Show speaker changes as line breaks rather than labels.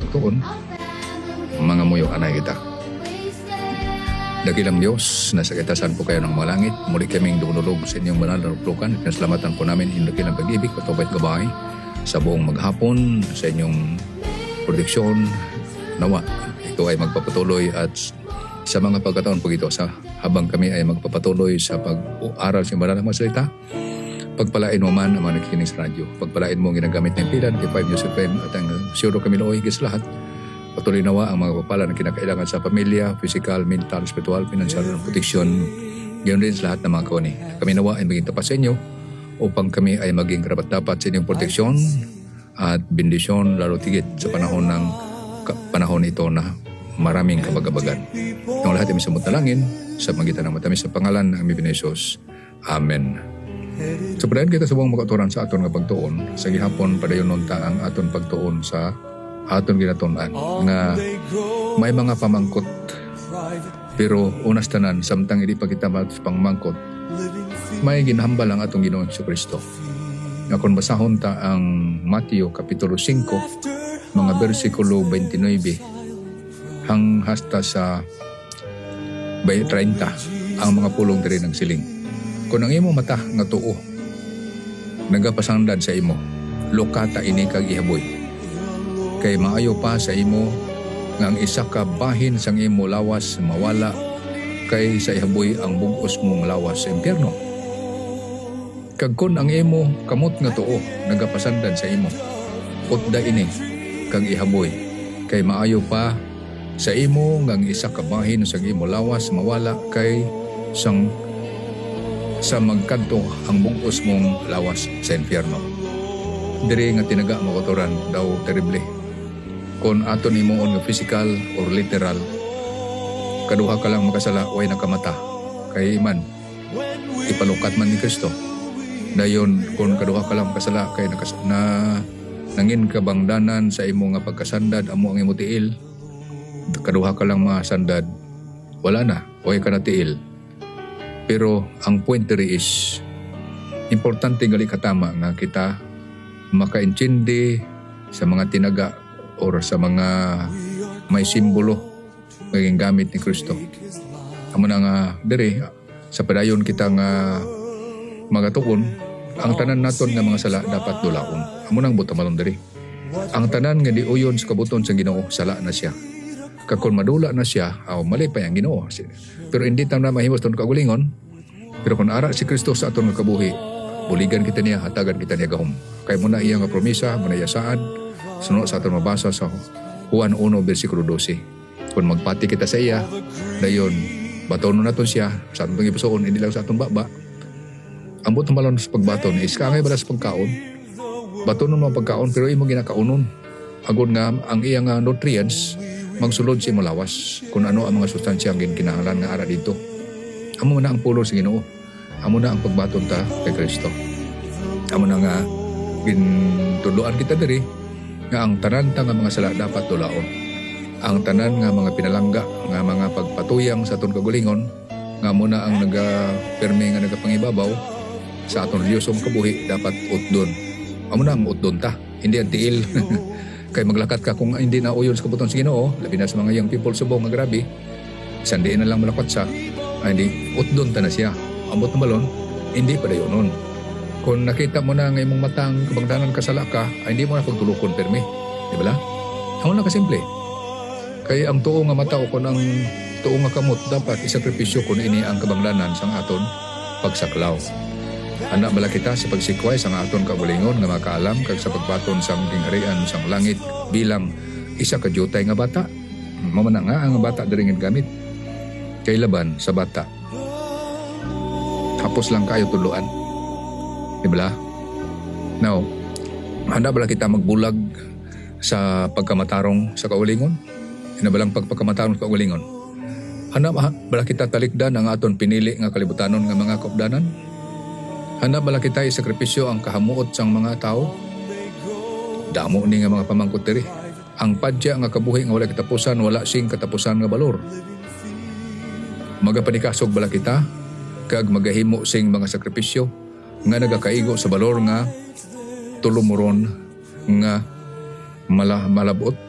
pagtuon, mga muyo anay kita. Dakilang Diyos, nasa kitasan po kayo ng mga langit. Muli kaming dumulog sa inyong banal na ruplukan. Pinasalamatan po namin yung dakilang pag-ibig, patubay gabay sa buong maghapon, sa inyong proteksyon. Nawa, ito ay magpapatuloy at sa mga pagkataon po ito, habang kami ay magpapatuloy sa pag-aaral sa banal na mga salita, pagpalain mo man ang mga nakikinig sa radyo. Pagpalain mo ang ginagamit ng pilan, K5 News FM at ang siyuro kami looy sa lahat. Patuloy nawa ang mga papala na kinakailangan sa pamilya, physical, mental, spiritual, financial, proteksyon. Ganoon din sa lahat ng mga kawani. Kami nawa ay maging tapat sa inyo upang kami ay maging karapat-dapat sa inyong proteksyon at bendisyon lalo tigit sa panahon ito na maraming kabagabagan. Ang lahat ay misamot na langin sa magitan ng matamis sa pangalan ng aming Jesus. Amen. So padayon kita sa buong makaturan sa aton nga pagtuon. Sa gihapon padayon nunta ang aton pagtuon sa aton ginatunan nga may mga pamangkot pero unas tanan samtang hindi pa kita pangmangkot may ginahambal ang atong Ginoong Jesucristo. Nga kung basahon ta ang Mateo Kapitulo 5 mga bersikulo 29 hasta sa 30 ang mga pulong diri ng siling. Kung ang imo mata nga tuo nagapasangdad sa imo, lokata ini kag ihaboy. Kay maayo pa sa imo nga ang isa ka bahin sang imo lawas mawala kay sa ihaboy ang bugos mong lawas sa impyerno. Kag kun ang imo kamot nga tuo nagapasandad sa imo, utda ini kag ihaboy kay maayo pa sa imo nga ang isa ka bahin sang imo lawas mawala kay sa magkadto ang bugos mong lawas sa impyerno. Diri nga tinaga mo kotoran daw terrible. Kung aton himuon nga physical or literal, kaduha ka lang makasala way nakamata kay iman ipalukat man ni Kristo. Dayon kung kaduha ka lang makasala kay nangin kabangdanan sa imo nga pagkasandad amo ang imo tiil, kaduha ka lang masandad wala na way ka na tiil. Pero ang point diri is importante gali katama nga kita makaintindi sa mga tinaga or sa mga may simbolo maging gamit ni Kristo. Amo na nga diri sa padayon kita nga magatukon ang tanan naton nga mga sala dapat dulaon. Amo nang butamalon diri. Ang tanan nga diuyon sa kabuton sa Ginoo sala na siya. Kakon madula na siya, mali pa yang Ginoo. Pero hindi ta na mahimos ton kagulingon. Pero kung ara si Kristo sa aton nga kabuhi, buligan kita niya, hatagan kita niya gahom. Kay muna iya nga promisa, muna iya saad, sunod sa aton mabasa sa Juan 1 versikulo 12. Kung magpati kita sa iya, dayon batonon naton siya sa atong ipusoon, hindi lang sa atong baba. Ambot malon sa pagbaton is kangay bala sa pagkaon. Batonon mo pagkaon pero imo ginakaunon. Agud nga ang iyang nutrients magsulod sa imo lawas kung ano ang mga sustansya ang kinahanglan nga ara dito. Amo na ang pulo sa Ginoo. Amo na ang pagbaton ta kay Kristo. Amo na nga gintuduan kita diri nga ang tanan ta nga mga sala dapat dulaon. Ang tanan nga mga pinalangga nga mga pagpatuyang sa aton kagulingon nga muna ang nagapirmi nga nagapangibabaw sa aton reliyosong kabuhi dapat utdon. Amo na ang utdon ta, hindi ang tiil. Kay maglakat ka kung hindi na uyon sa kabuton sa Ginoo, labi na sa mga young people subong nga grabe. Sandiin na lang malakat sa hindi utdon ta na siya. Ambot na malon, hindi pa dayonon. Kung nakita mo na ng imong matang kabangdanan kasala ka, ay hindi mo na pagtulukon permi. Di ba la? Amo na kasimple. Kaya ang tuo nga mata o kung ang tuo nga kamot dapat isakripisyo kung ini ang kabangdanan sang aton pagsaklaw. Anak bala kita sa pagsikway sang aton kabulingon nga makaalam kag sa pagbaton sang gingharian sang langit bilang isa ka jutay nga bata. Mamana nga ang bata diri gamit. Kay laban sa bata. Tapos lang kayo tuluan. Diba? Now, handa bala kita magbulag sa pagkamatarong sa kaulingon? Handa balang pagpagkamatarong sa kaulingon? Handa bala kita talikdan ang aton pinili nga kalibutanon nga mga kaupdanan? Handa bala kita isakripisyo ang kahamuot sang mga tao? Damo ni nga mga pamangkot diri. Ang padya nga kabuhi nga wala katapusan, wala sing katapusan nga balor. Magapanikasog bala kita kag magahimo sing mga sakripisyo nga nagakaigo sa balor nga tulumoron nga malabot